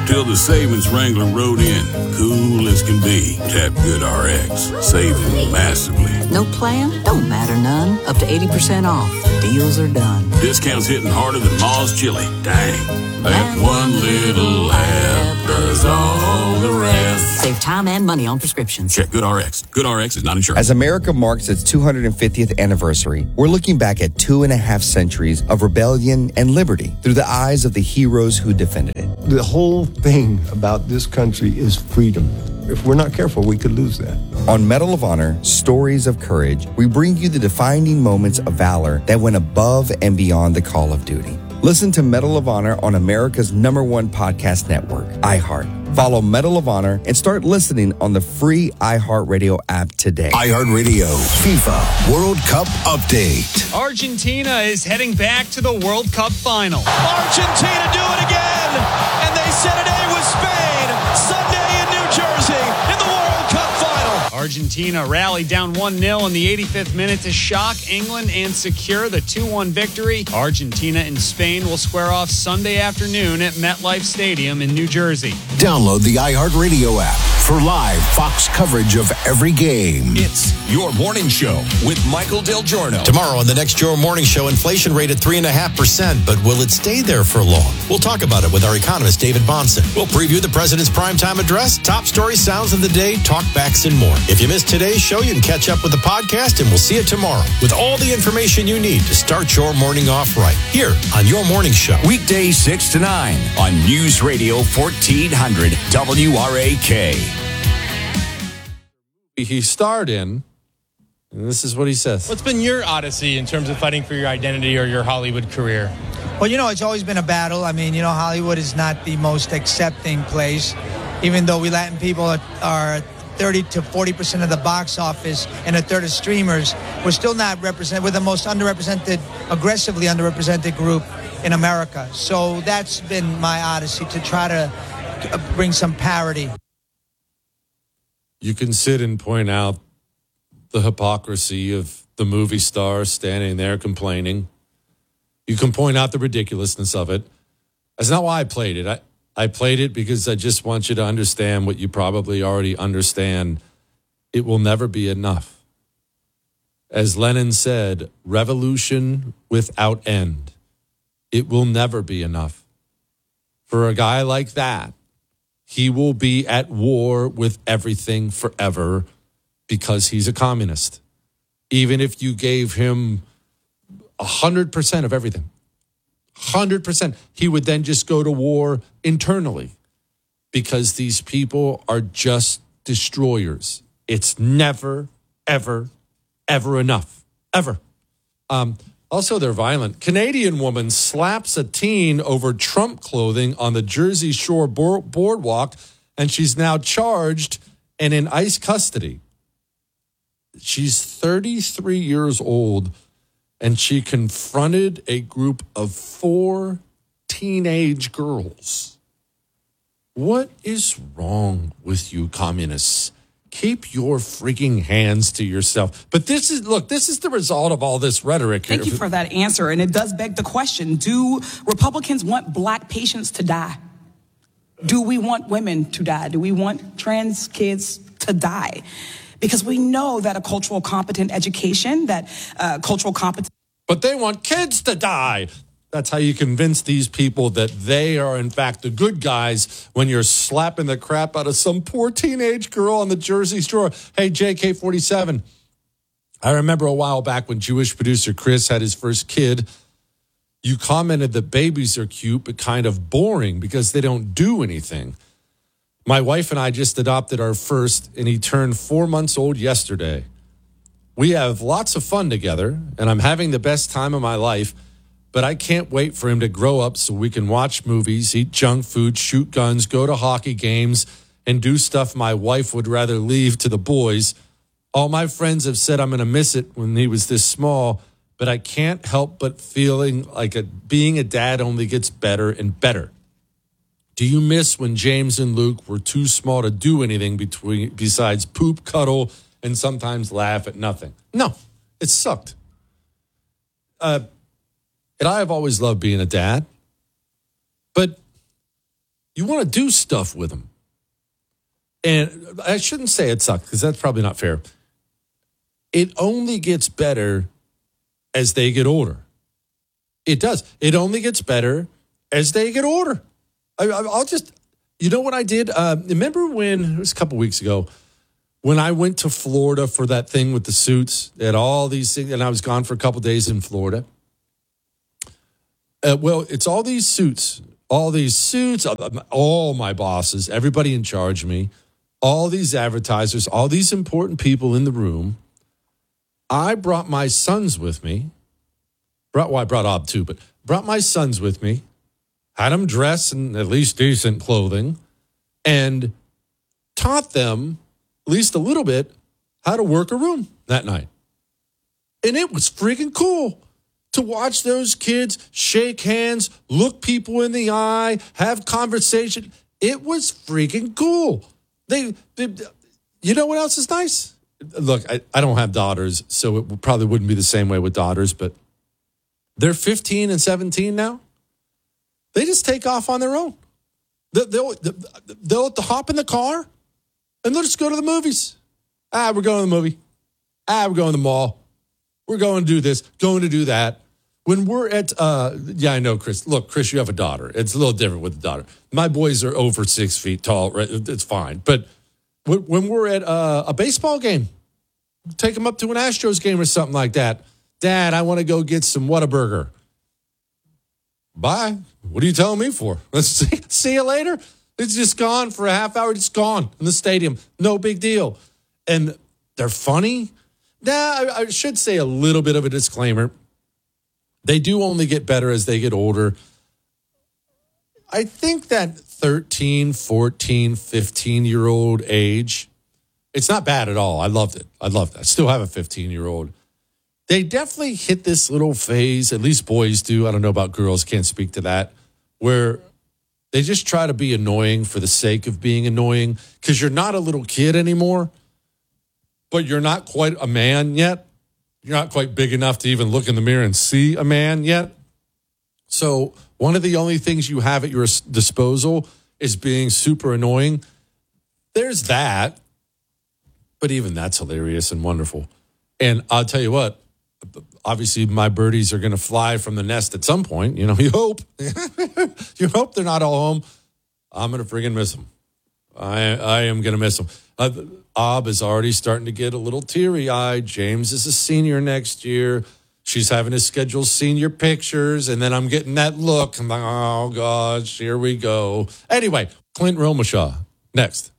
till the savings Wrangler rode in. Cool as can be. Tap GoodRx. Saving massively. No plan? Don't matter none. Up to 80% off. Deals are done. Discounts hitting harder than Ma's chili. Dang. That one little app does all the rest. Save time and money on prescriptions. Check GoodRx. GoodRx is not insured. As America marks its 250th anniversary, we're looking back at 2.5 centuries of rebellion and liberty through the eyes of the heroes who defended it. The whole thing about this country is freedom. If we're not careful, we could lose that. On Medal of Honor, Stories of Courage, we bring you the defining moments of valor that went above and beyond the call of duty. Listen to Medal of Honor on America's #1 podcast network, iHeart. Follow Medal of Honor and start listening on the free iHeartRadio app today. iHeartRadio FIFA World Cup Update. Argentina is heading back to the World Cup final. Argentina do it again, and they set an A with Spain Sunday in New Jersey in the World Cup final. Argentina rallied down 1-0 in the 85th minute to shock England and secure the 2-1 victory. Argentina and Spain will square off Sunday afternoon at MetLife Stadium in New Jersey. Download the iHeartRadio app for live Fox coverage of every game. It's Your Morning Show with Michael Del Giorno. Tomorrow on the next Your Morning Show, inflation rate at 3.5%, but will it stay there for long? We'll talk about it with our economist, David Bonson. We'll preview the president's primetime address, top story sounds of the day, talkbacks, and more. If you missed today's show, you can catch up with the podcast, and we'll see you tomorrow with all the information you need to start your morning off right here on Your Morning Show. Weekdays 6 to 9 on News Radio 1400 WRAK. He starred in, and this is what he says. What's been your odyssey in terms of fighting for your identity or your Hollywood career? Well, it's always been a battle. I mean, Hollywood is not the most accepting place, even though we Latin people are 30 to 40% of the box office and a third of streamers. We're still not represented. We're the most aggressively underrepresented group in America. So that's been my odyssey, to try to bring some parity. You can sit and point out the hypocrisy of the movie star standing there complaining. You can point out the ridiculousness of it. That's not why I played it. I played it because I just want you to understand what you probably already understand. It will never be enough. As Lenin said, revolution without end. It will never be enough. For a guy like that, he will be at war with everything forever because he's a communist. Even if you gave him 100% of everything, 100%, he would then just go to war internally because these people are just destroyers. It's never, ever, ever enough. Ever. Also, they're violent. Canadian woman slaps a teen over Trump clothing on the Jersey Shore boardwalk, and she's now charged and in ICE custody. She's 33 years old, and she confronted a group of 4 teenage girls. What is wrong with you, communists? Keep your freaking hands to yourself. But this is the result of all this rhetoric. Thank you for that answer. And it does beg the question, do Republicans want black patients to die? Do we want women to die? Do we want trans kids to die? Because we know that a cultural competent education, But they want kids to die. That's how you convince these people that they are, in fact, the good guys when you're slapping the crap out of some poor teenage girl on the Jersey Shore. Hey, JK47, I remember a while back when Jewish producer Chris had his first kid, you commented that babies are cute but kind of boring because they don't do anything. My wife and I just adopted our first, and he turned 4 months old yesterday. We have lots of fun together, and I'm having the best time of my life. But I can't wait for him to grow up so we can watch movies, eat junk food, shoot guns, go to hockey games, and do stuff my wife would rather leave to the boys. All my friends have said I'm going to miss it when he was this small, but I can't help but feeling like being a dad only gets better and better. Do you miss when James and Luke were too small to do anything besides poop, cuddle, and sometimes laugh at nothing? No, it sucked. And I have always loved being a dad. But You want to do stuff with them. And I shouldn't say it sucks because that's probably not fair. It only gets better as they get older. It does. It only gets better as they get older. I'll just, you know what I did? Remember when, it was a couple weeks ago, when I went to Florida for that thing with the suits, they had all these things, and I was gone for a couple days in Florida. Well, it's all these suits, all my bosses, everybody in charge of me, all these advertisers, all these important people in the room. I brought my sons with me. I brought Ob too, but brought my sons with me, had them dress in at least decent clothing, and taught them, at least a little bit, how to work a room that night. And it was freaking cool to watch those kids shake hands, look people in the eye, have conversation. It was freaking cool. They you know what else is nice? Look, I don't have daughters, so it probably wouldn't be the same way with daughters, but they're 15 and 17 now. They just take off on their own. They'll hop in the car and they'll just go to the movies. We're going to the movie. We're going to the mall. We're going to do this, going to do that. When we're at, yeah, I know, Chris. Look, Chris, you have a daughter. It's a little different with the daughter. My boys are over 6 feet tall. Right? It's fine. But when we're at a baseball game, take them up to an Astros game or something like that. Dad, I want to go get some Whataburger. Bye. What are you telling me for? Let's see you later. It's just gone for a half hour. It's gone in the stadium. No big deal. And they're funny. I should say a little bit of a disclaimer. They do only get better as they get older. I think that 13, 14, 15-year-old age, it's not bad at all. I loved it. I still have a 15-year-old. They definitely hit this little phase, at least boys do. I don't know about girls, can't speak to that, where they just try to be annoying for the sake of being annoying because you're not a little kid anymore, but you're not quite a man yet. You're not quite big enough to even look in the mirror and see a man yet. So one of the only things you have at your disposal is being super annoying. There's that, but even that's hilarious and wonderful. And I'll tell you what, obviously my birdies are going to fly from the nest at some point. You know, you hope. You hope they're not all home. I'm going to friggin' miss them. I am going to miss them. Ob is already starting to get a little teary-eyed. James is a senior next year. She's having to schedule senior pictures, and then I'm getting that look. I'm like, oh, gosh, here we go. Anyway, Clint Romeshaw, next.